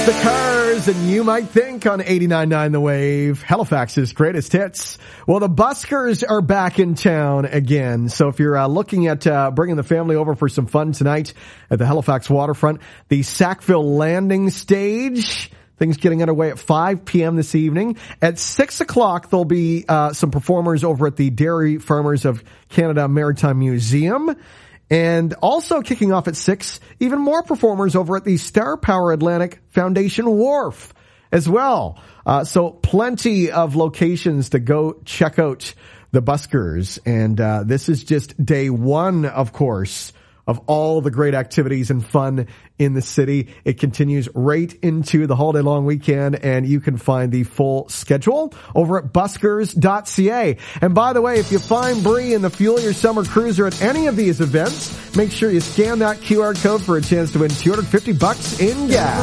The Cars, and you might think on 89.9 The Wave, Halifax's greatest hits. Well, the Buskers are back in town again. So if you're looking at bringing the family over for some fun tonight at the Halifax waterfront, the Sackville Landing Stage, things getting underway at 5 p.m. this evening. At 6 o'clock, there'll be some performers over at the Dairy Farmers of Canada Maritime Museum. And also kicking off at 6, even more performers over at the Star Power Atlantic Foundation Wharf as well. So plenty of locations to go check out the Buskers. And this is just day one, of course, of all the great activities and fun in the city. It continues right into the holiday long weekend, and you can find the full schedule over at buskers.ca. And by the way, if you find Bree in the Fuel Your Summer Cruiser at any of these events, make sure you scan that QR code for a chance to win $250 in gas.